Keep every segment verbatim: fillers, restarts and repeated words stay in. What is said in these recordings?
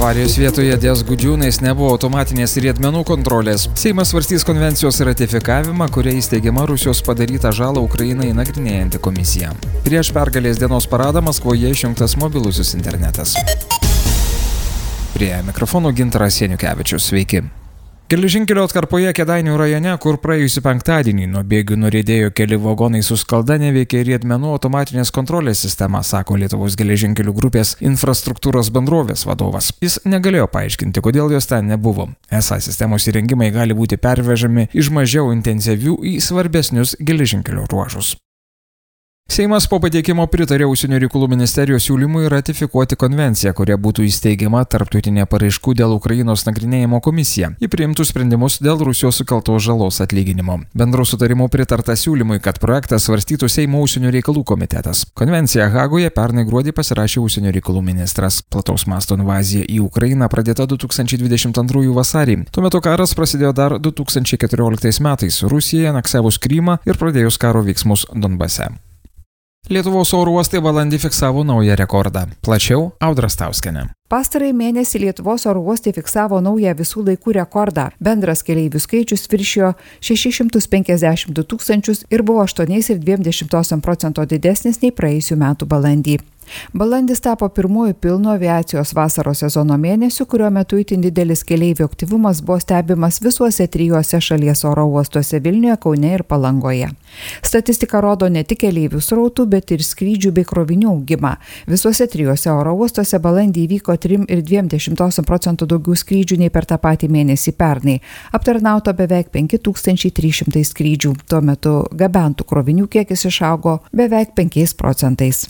Avarijos vietoje ties Gudžiūnais nebuvo automatinės riedmenų kontrolės. Seimas svarstys konvencijos ratifikavimą, kuria įsteigiama Rusijos padarytą žalą Ukrainai nagrinėjanti komisija. Prieš pergalės dienos paradą Maskvoje išjungtas mobilusis internetas. Prie mikrofono Gintaras Janiukevičius. Sveiki. Geležinkelio atkarpoje Kėdainių rajone, kur praėjusį penktadienį nuo bėgių nuriedėjo keli vagonai su skalda, neveikė riedmenų automatinės kontrolės sistema, sako Lietuvos geležinkelių grupės infrastruktūros bendrovės vadovas. Jis negalėjo paaiškinti, kodėl jos ten nebuvo. Esą sistemos įrengimai gali būti pervežami iš mažiau intensyvių į svarbesnius geležinkelio ruožus. Seimas po pateikimo pritarė Užsienio reikalų ministerijos siūlymui ratifikuoti konvenciją, kuria būtų įsteigiama tarptautinė paraiškų dėl Ukrainos nagrinėjimo komisija. Ji priimtų sprendimus dėl Rusijos sukeltos žalos atlyginimo. Bendru sutarimu pritarta siūlymui, kad projektą svarstytų Seimo Užsienio reikalų komitetas. Konvenciją Hagoje pernai gruodį pasirašė Užsienio reikalų ministras. Plataus masto invazija į Ukrainą pradėta du tūkstančiai dvidešimt antrųjų vasarį. Tuo metu karas prasidėjo dar du tūkstančiai keturioliktais metais Rusijai aneksavus Krymą ir pradėjus karo veiksmus Donbase. Lietuvos oro uostai balandį fiksavo naują rekordą. Plačiau Audra Stauskienė. Pastarąjį mėnesį Lietuvos oro uostai fiksavo naują visų laikų rekordą. Bendras keleivių skaičius viršijo šešis šimtus penkiasdešimt du tūkstančius ir buvo aštuoni ir dvi dešimtosios procento didesnis nei praėjusių metų balandį. Balandis tapo pirmuoju pilnu aviacijos vasaros sezono mėnesiu, kurio metu itin didelis keleivių aktyvumas buvo stebimas visuose trijuose šalies oro uostuose Vilniuje, Kaune ir Palangoje. Statistika rodo ne tik keleivių srautų, bet ir skrydžių bei krovinių augimą. Visuose trijuose oro uostuose balandį įvyko tris ir dvi dešimtosios procento daugiau skrydžių nei per tą patį mėnesį pernai. Aptarnauta beveik penki tūkstančiai trys šimtai skrydžių. Tuo metu gabentų krovinių kiekis išaugo beveik penkiais procentais.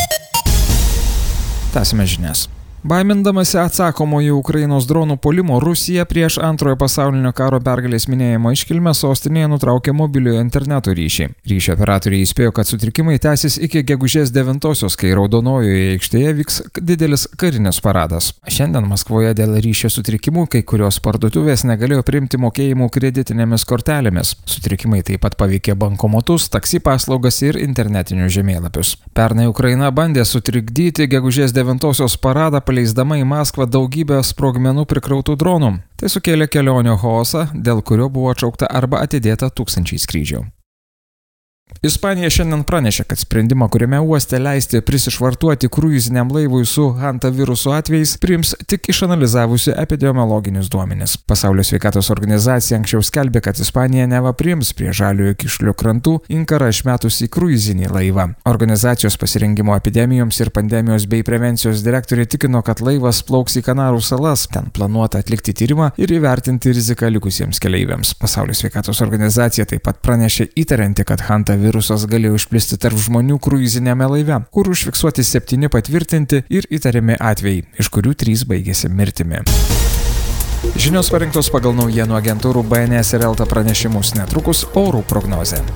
Tęsime žinias. Baimindamasi atsakomojo Ukrainos dronų puolimo, Rusija prieš antrojo pasaulinio karo pergalės minėjimo iškilmę sostinėje nutraukė mobiliojo interneto ryšį. Ryšio operatoriai įspėjo, kad sutrikimai tęsis iki gegužės devintosios, kai Raudonojoje aikštėje vyks didelis karinis paradas. Šiandien Maskvoje dėl ryšio sutrikimų kai kurios parduotuvės negalėjo priimti mokėjimų kreditinėmis kortelėmis. Sutrikimai taip pat paveikė bankomatus, taksi paslaugas ir internetinius žemėlapius. Pernai Ukraina bandė sutrikdyti gegužės devintosios paradą, leisdama į Maskvą daugybę sprogmenų prikrautų dronų. Tai sukėlė kelionių chaosą, dėl kurio buvo atšaukta arba atidėta tūkstančiai skrydžių. Ispanija šiandien pranešė, kad sprendimą, kuriame uoste leisti prisišvartuoti kruiziniam laivui su hantaviruso atvejais, priims tik išanalizavusi epidemiologinius duomenis. Pasaulio sveikatos organizacija anksčiau skelbė, kad Ispanija neva priims prie Žaliojo Kyšulio krantų inkarą išmetusį kruizinį laivą. Organizacijos pasirengimo epidemijoms ir pandemijos bei prevencijos direktorė tikino, kad laivas plauks į Kanarų salas. Ten planuota atlikti tyrimą ir įvertinti riziką likusiems keleiviams. Pasaulio sveikatos organizacija taip pat pranešė įtarianti, kad hantavirusas Virusas galėjo išplisti tarp žmonių kruizinėme laive, kur užfiksuoti septyni patvirtinti ir įtariami atvejai, iš kurių trys baigėsi mirtimi. Žinios parinktos pagal naujienų agentūrų B N S ir Elta pranešimus, netrukus orų prognozė.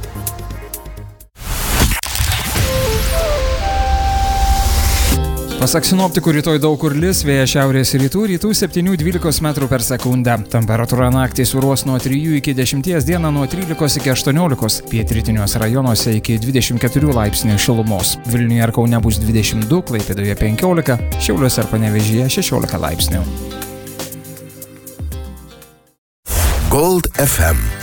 Pasak sinoptikų, rytoj daug kur lis, vėjas šiaurės rytų, rytų septyni dvylika metrų per sekundę. Temperatūra naktį svyruos nuo trijų iki dešimties, dieną nuo trylikos iki aštuoniolikos, pietrytiniuose rajonuose iki dvidešimt keturių laipsnių šilumos. Vilniuje ir Kaune bus dvidešimt du, Klaipėdoje penkiolika, Šiauliuose ir Panevėžyje šešiolika laipsnių. Gold F M